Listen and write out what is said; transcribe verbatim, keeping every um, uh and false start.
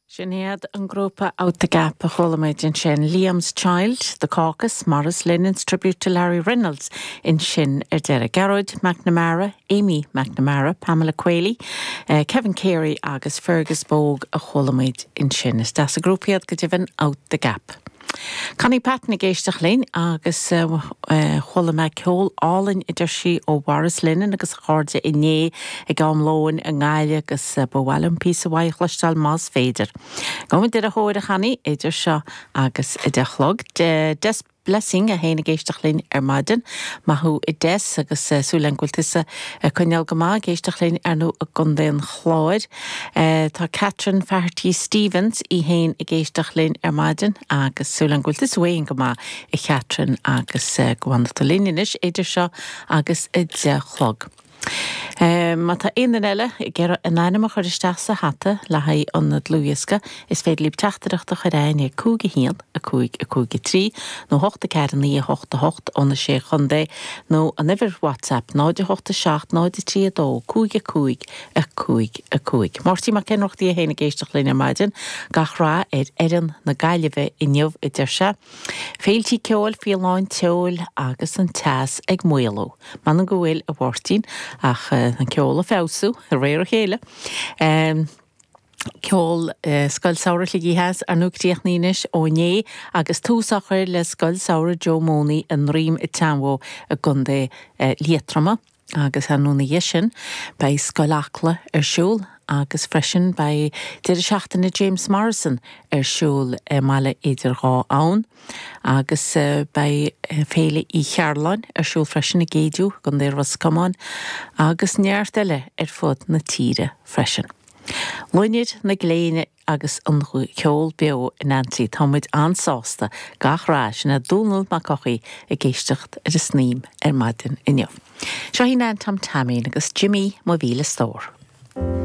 Sinead an grúpa out the gap a cholamid in sin Liam's Child, The Caucus, Morris Lennon's tribute to Larry Reynolds in sin er dere Garrod McNamara, Amy McNamara, Pamela Quayle, uh, Kevin Carey agus Fergus Bogue a cholamid in sin. Is das a grúpiad go out the gap. Connie Patna géisteach léin agus uh, uh, chola me ceol álinn idir si ó Morris Lennon agus cháde iné ag am lóin a ngáile agus uh, bhhailm pí a bhaich leistal más féidir. Gámin dir a hóir a chani idir seo agus idir chlog. De, des blessing a héna géisteach léin ar maidin, mahu i des agus uh, súlen gwiltisa uh, cynneal gama géisteach léin ar nú a gundéin chláid. Uh, tá Catherine Faherty Stevens i hén i géisteach léin ar maidin agus súlen gwiltis wein gama i Catherine agus uh, gwannata líninis idir seo agus i de chlog. Um, ma tá éan eile i ggéire an ainimach ar isteach sa hata le haid an na dlúiasca is féad líb teachtarachta chu rain a cúga hían a cúig a cúga trí nó hochta cearan í a hochta hocht an na sé chundé nó an ifir WhatsApp náide hochta seacht náide trí a dó cúig a cúig a cúig a cúig. Mártí ma cenrochtaí a héna géisteach léna maidin gach rá ar eran na gaiileh inniuh idir se. Féiltí ceol fiáin teol agus an teas ag muiló. Man an gohfuil a bhórtín ach uh, an ceol a fewsú, a réir a chéile. Um, ceol uh, scoil saoir ligí heas ar nuachtaíoch nínis ó né agus túsachar le scoil saoir Joe Money an rím i teanmhó a gundé uh, lietrama agus an núna dhéisin bei scoil achla ar siúl agus freisin bei dir seachtainna James Morrison ar siúl uh, mala idir gá ann agus uh, bei uh, féile í chearlain ar siúl freisin na géidú gon déir was cumán agus neart eile ar fud na tíre freisin. Loinid na gléine agus an ceol beo in antí támuid ansásta gach ráis na dúnal má cochaí a géisteacht ar a sníam ar maidin inniuh. Seo hí ná tam tamín agus Jimmy má bhíle stór.